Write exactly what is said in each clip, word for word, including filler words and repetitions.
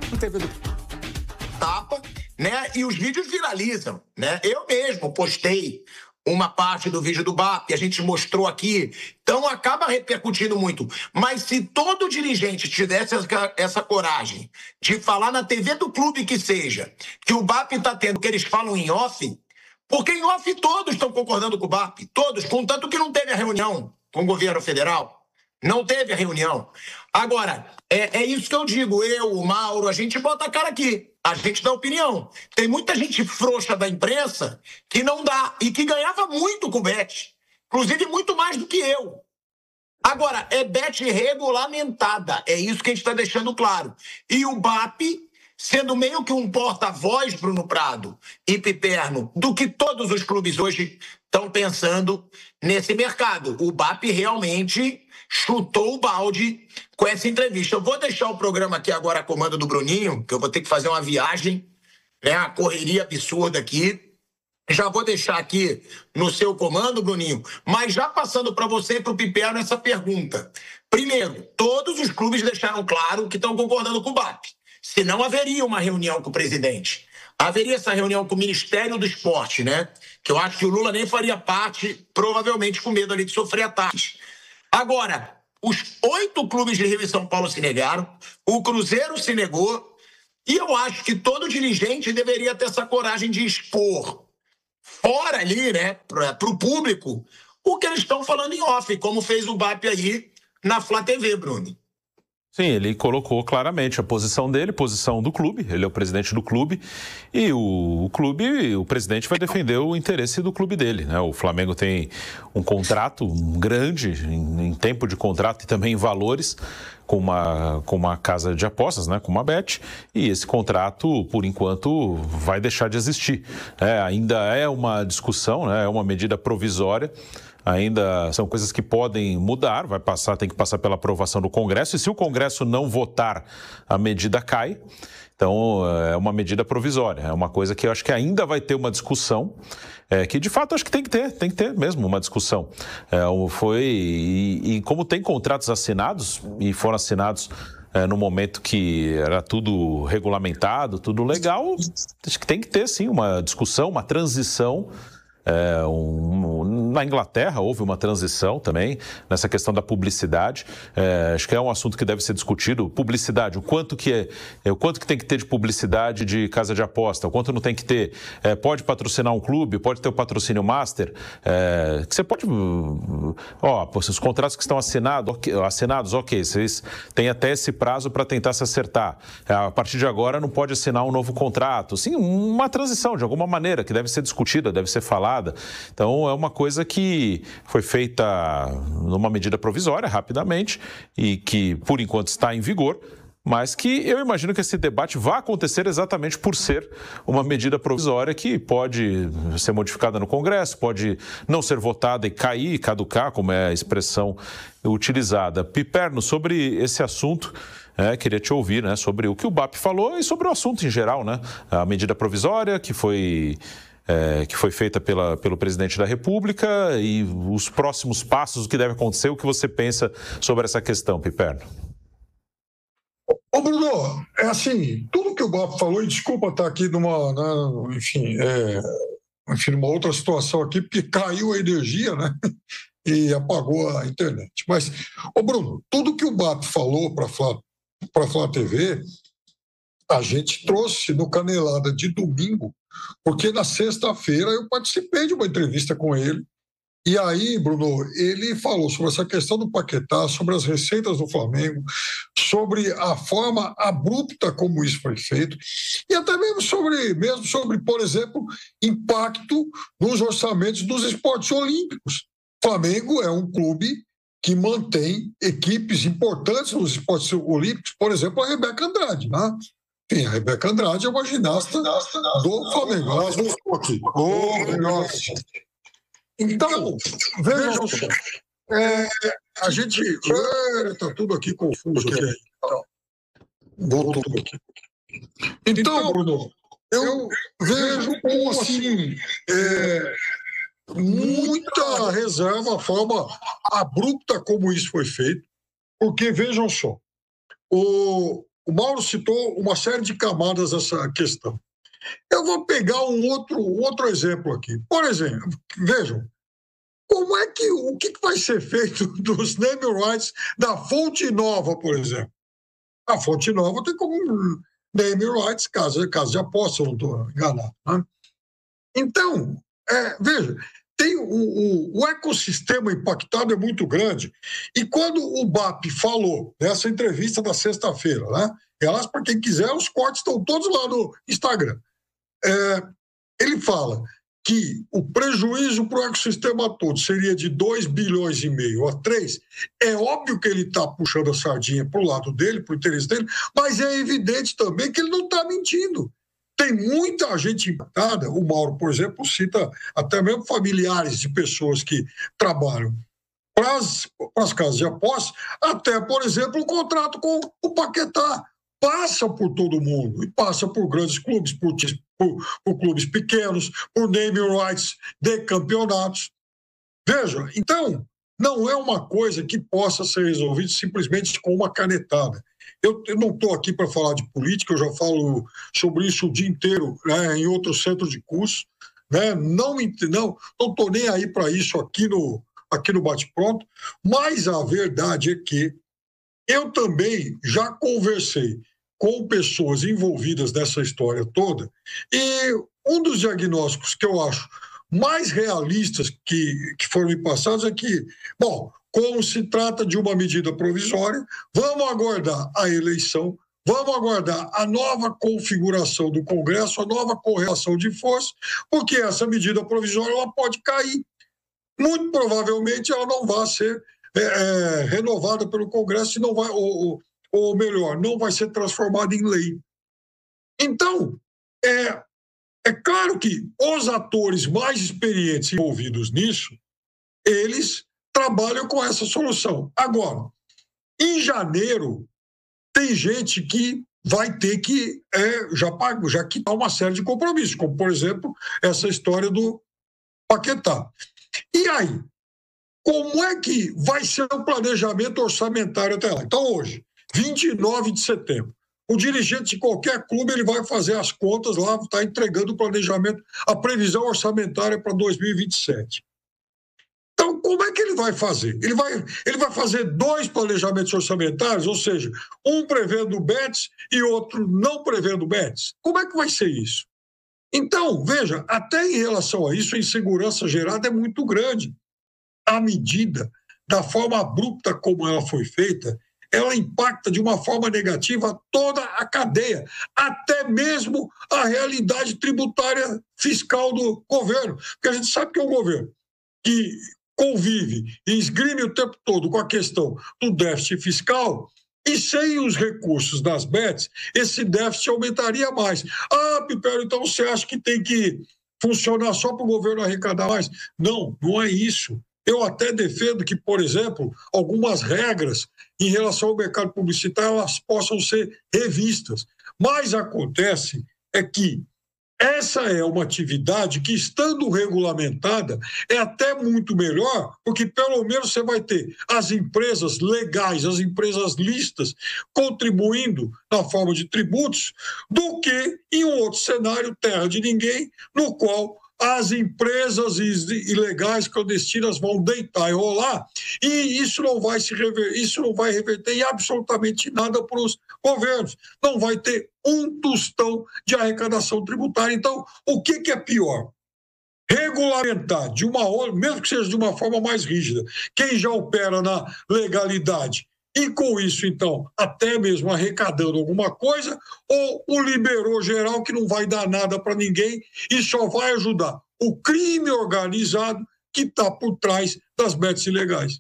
T V do tapa, né? E os vídeos viralizam, né? Eu mesmo postei uma parte do vídeo do B A P, a gente mostrou aqui, então acaba repercutindo muito. Mas se todo dirigente tivesse essa, essa coragem de falar na T V do clube que seja, que o B A P está tendo, que eles falam em off, porque em off todos estão concordando com o B A P, todos, contanto que não teve a reunião com o governo federal. Não teve a reunião. Agora, é, é isso que eu digo. Eu, o Mauro, a gente bota a cara aqui. A gente dá opinião. Tem muita gente frouxa da imprensa que não dá e que ganhava muito com o Bet. Inclusive, muito mais do que eu. Agora, é Bet regulamentada. É isso que a gente está deixando claro. E o B A P, sendo meio que um porta-voz, Bruno Prado e Piperno, do que todos os clubes hoje estão pensando nesse mercado. O B A P realmente chutou o balde com essa entrevista. Eu vou deixar o programa aqui agora a comando do Bruninho, que eu vou ter que fazer uma viagem, né, uma correria absurda aqui. Já vou deixar aqui no seu comando, Bruninho, mas já passando para você e para o Piperno essa pergunta. Primeiro, todos os clubes deixaram claro que estão concordando com o B A P. Senão haveria uma reunião com o presidente. Haveria essa reunião com o Ministério do Esporte, né? Que eu acho que o Lula nem faria parte, provavelmente com medo ali de sofrer ataques. Agora, os oito clubes de Rio e São Paulo se negaram, o Cruzeiro se negou, e eu acho que todo dirigente deveria ter essa coragem de expor fora ali, né, para o público, o que eles estão falando em off, como fez o B A P aí na Flá T V, Bruno. Sim, ele colocou claramente a posição dele, posição do clube, ele é o presidente do clube, e o, o clube, o presidente vai defender o interesse do clube dele, né? O Flamengo tem um contrato grande, em, em tempo de contrato e também em valores, com uma, com uma casa de apostas, né? Com uma Bet, e esse contrato, por enquanto, vai deixar de existir. É, ainda é uma discussão, né? É uma medida provisória. Ainda são coisas que podem mudar, vai passar, tem que passar pela aprovação do Congresso, e se o Congresso não votar, a medida cai. Então, é uma medida provisória, é uma coisa que eu acho que ainda vai ter uma discussão, é, que de fato acho que tem que ter, tem que ter mesmo uma discussão. É, foi, e, e como tem contratos assinados, e foram assinados é, no momento que era tudo regulamentado, tudo legal, acho que tem que ter sim uma discussão, uma transição. É, um, na Inglaterra houve uma transição também nessa questão da publicidade. É, acho que é um assunto que deve ser discutido. Publicidade, o quanto que é, é, o quanto que tem que ter de publicidade de casa de aposta, o quanto não tem que ter. É, pode patrocinar um clube, pode ter o patrocínio master. É, que você pode, ó, os contratos que estão assinado, okay, assinados, ok, vocês têm até esse prazo para tentar se acertar. É, a partir de agora não pode assinar um novo contrato. Sim, uma transição de alguma maneira que deve ser discutida, deve ser falada. Então, é uma coisa que foi feita numa medida provisória, rapidamente, e que, por enquanto, está em vigor, mas que eu imagino que esse debate vai acontecer exatamente por ser uma medida provisória que pode ser modificada no Congresso, pode não ser votada e cair, caducar, como é a expressão utilizada. Piperno, sobre esse assunto, é, queria te ouvir, né, sobre o que o B A P falou e sobre o assunto em geral, né? A medida provisória que foi... É, que foi feita pela, pelo presidente da República, e os próximos passos, o que deve acontecer, o que você pensa sobre essa questão, Piperno? Ô, Bruno, é assim, tudo que o B A P falou, e desculpa estar aqui numa, né, enfim, é, enfim, numa outra situação aqui, porque caiu a energia, né, e apagou a internet. Mas, ô Bruno, tudo que o B A P falou para a Flá T V, a gente trouxe no Canelada de domingo, porque na sexta-feira eu participei de uma entrevista com ele, e aí, Bruno, ele falou sobre essa questão do Paquetá, sobre as receitas do Flamengo, sobre a forma abrupta como isso foi feito, e até mesmo sobre, mesmo sobre, por exemplo, impacto nos orçamentos dos esportes olímpicos. O Flamengo é um clube que mantém equipes importantes nos esportes olímpicos, por exemplo, a Rebeca Andrade, né? Enfim, a Rebeca Andrade é uma ginasta do Flamengo. Elas não estão aqui. Oh, então, vejam só. É, a gente... Está tudo aqui confuso. Aqui. Então, voltou aqui. Então, Bruno, eu vejo como assim... É, muita reserva a forma abrupta como isso foi feito, porque, vejam só, o... o Mauro citou uma série de camadas dessa questão. Eu vou pegar um outro, outro exemplo aqui. Por exemplo, vejam, como é que, o que vai ser feito dos name rights da Fonte Nova, por exemplo? A Fonte Nova tem como name rights, caso, caso de aposta, eu não estou enganado. Né? Então, é, veja, tem o, o, o ecossistema impactado é muito grande. E quando o B A P falou nessa entrevista da sexta-feira, né? Elas, para quem quiser, os cortes estão todos lá no Instagram. É, ele fala que o prejuízo para o ecossistema todo seria de dois bilhões e meio a três. É óbvio que ele está puxando a sardinha para o lado dele, para o interesse dele, mas é evidente também que ele não está mentindo. Tem muita gente impactada. O Mauro, por exemplo, cita até mesmo familiares de pessoas que trabalham para as casas de apostas, até, por exemplo, o contrato com o Paquetá. Passa por todo mundo, e passa por grandes clubes, por, por, por clubes pequenos, por name rights de campeonatos. Veja, então, não é uma coisa que possa ser resolvida simplesmente com uma canetada. Eu, eu não estou aqui para falar de política, eu já falo sobre isso o dia inteiro, né, em outro centro de curso. Né, não estou nem aí para isso aqui no, aqui no Bate-Pronto, mas a verdade é que eu também já conversei com pessoas envolvidas nessa história toda e um dos diagnósticos que eu acho mais realistas que, que foram me passados é que, bom, como se trata de uma medida provisória, vamos aguardar a eleição, vamos aguardar a nova configuração do Congresso, a nova correlação de forças, porque essa medida provisória ela pode cair. Muito provavelmente ela não vai ser É, é, renovada pelo Congresso e não vai, ou, ou melhor, não vai ser transformada em lei. Então, é, é claro que os atores mais experientes envolvidos nisso, eles trabalham com essa solução. Agora, em janeiro, tem gente que vai ter que é, já, já quitar uma série de compromissos, como, por exemplo, essa história do Paquetá. E aí? Como é que vai ser o planejamento orçamentário até lá? Então, hoje, vinte e nove de setembro, o dirigente de qualquer clube ele vai fazer as contas lá, está entregando o planejamento, a previsão orçamentária para dois mil e vinte e sete. Então, como é que ele vai fazer? Ele vai, ele vai fazer dois planejamentos orçamentários, ou seja, um prevendo o B E T S e outro não prevendo o B E T S. Como é que vai ser isso? Então, veja, até em relação a isso, a insegurança gerada é muito grande. A medida, da forma abrupta como ela foi feita, ela impacta de uma forma negativa toda a cadeia, até mesmo a realidade tributária fiscal do governo. Porque a gente sabe que é um governo que convive e esgrime o tempo todo com a questão do déficit fiscal, e sem os recursos das B E T S, esse déficit aumentaria mais. Ah, Pipero, então você acha que tem que funcionar só para o governo arrecadar mais? Não, não é isso. Eu até defendo que, por exemplo, algumas regras em relação ao mercado publicitário elas possam ser revistas. Mas acontece é que essa é uma atividade que, estando regulamentada, é até muito melhor, porque pelo menos você vai ter as empresas legais, as empresas lícitas, contribuindo na forma de tributos, do que em um outro cenário, terra de ninguém, no qual as empresas ilegais clandestinas vão deitar e rolar, e isso não vai se rever, isso não vai reverter em absolutamente nada para os governos. Não vai ter um tostão de arrecadação tributária. Então, o que, que é pior? Regulamentar de uma mesmo que seja de uma forma mais rígida, quem já opera na legalidade, e com isso, então, até mesmo arrecadando alguma coisa, ou o liberou geral que não vai dar nada para ninguém e só vai ajudar o crime organizado que está por trás das B E T S ilegais.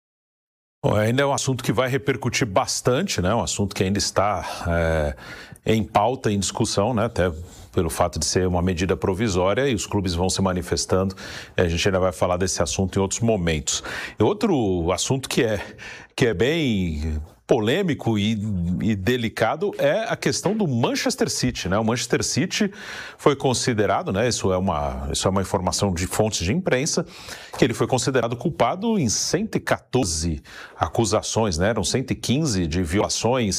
Bom, ainda é um assunto que vai repercutir bastante, né? Um assunto que ainda está é, em pauta, em discussão, né? Até pelo fato de ser uma medida provisória e os clubes vão se manifestando. A gente ainda vai falar desse assunto em outros momentos. E outro assunto que é, que é bem polêmico e, e delicado é a questão do Manchester City, né? O Manchester City foi considerado, né? Isso é uma, isso é uma informação de fontes de imprensa, que ele foi considerado culpado em cento e quatorze acusações, né? Eram cento e quinze de violações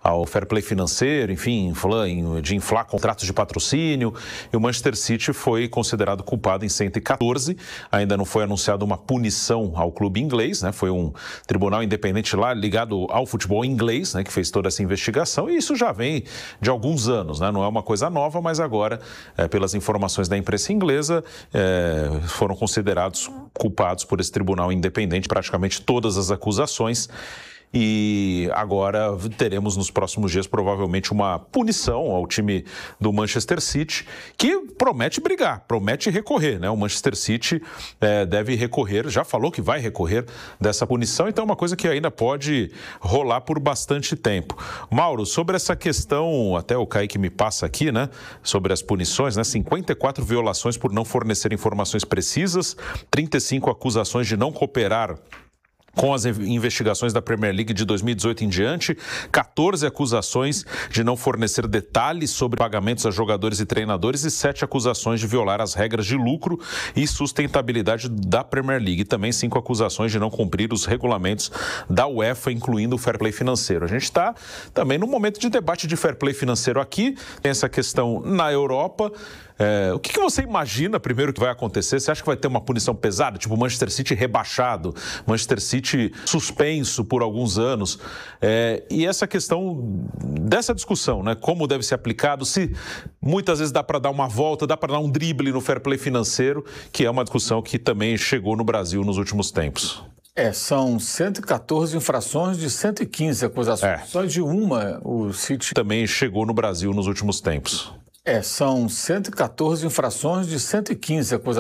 ao fair play financeiro, enfim, de inflar contratos de patrocínio, e o Manchester City foi considerado culpado em cento e quatorze. Ainda não foi anunciada uma punição ao clube inglês, né? Foi um tribunal independente lá ligado ao futebol inglês, né, que fez toda essa investigação, e isso já vem de alguns anos, né? Não é uma coisa nova, mas agora, é, pelas informações da imprensa inglesa, é, foram considerados culpados por esse tribunal independente, praticamente todas as acusações. E agora teremos nos próximos dias provavelmente uma punição ao time do Manchester City, que promete brigar, promete recorrer, né? O Manchester City é, deve recorrer, já falou que vai recorrer dessa punição, então é uma coisa que ainda pode rolar por bastante tempo. Mauro, sobre essa questão, até o Kaique me passa aqui, né? Sobre as punições, né? cinquenta e quatro violações por não fornecer informações precisas, trinta e cinco acusações de não cooperar com as investigações da Premier League de dois mil e dezoito em diante, quatorze acusações de não fornecer detalhes sobre pagamentos a jogadores e treinadores e sete acusações de violar as regras de lucro e sustentabilidade da Premier League. E também cinco acusações de não cumprir os regulamentos da UEFA, incluindo o fair play financeiro. A gente está também num momento de debate de fair play financeiro aqui, tem essa questão na Europa. É, o que, que você imagina primeiro que vai acontecer? Você acha que vai ter uma punição pesada, tipo Manchester City rebaixado, Manchester City suspenso por alguns anos? É, e essa questão dessa discussão, né? Como deve ser aplicado, se muitas vezes dá para dar uma volta, dá para dar um drible no fair play financeiro, que é uma discussão que também chegou no Brasil nos últimos tempos. É, são cento e quatorze infrações de cento e quinze acusações. É. Só de uma o City também chegou no Brasil nos últimos tempos. É, são cento e quatorze infrações de cento e quinze acusações.